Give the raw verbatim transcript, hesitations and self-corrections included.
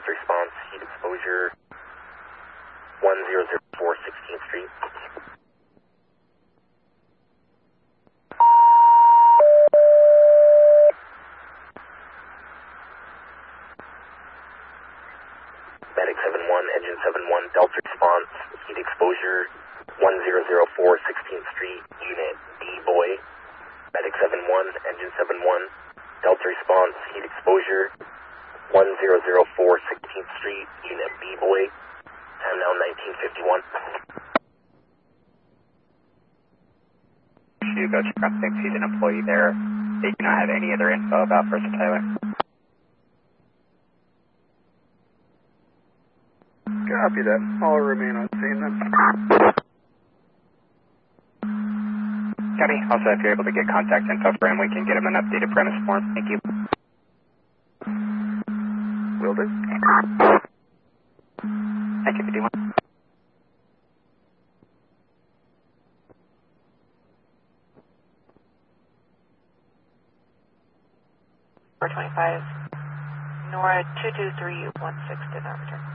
Delta response, heat exposure, one zero zero four sixteenth Street. Medic seven one, engine seven one, Delta response, heat exposure, one zero zero four sixteenth Street, unit D-Boy. Medic seven one, engine seven one, Delta response, heat exposure, one zero zero four sixteenth Street, unit B-Boy. Time now nineteen fifty-one. You go check on things. He's an employee there. They do not have any other info about First Tyler. Copy that. I'll remain on scene then. Copy. Also, if you're able to get contact info for him, we can get him an updated premise form. Thank you. Will do. Thank you for doing. four twenty-five, Nora two two three one six, did not return.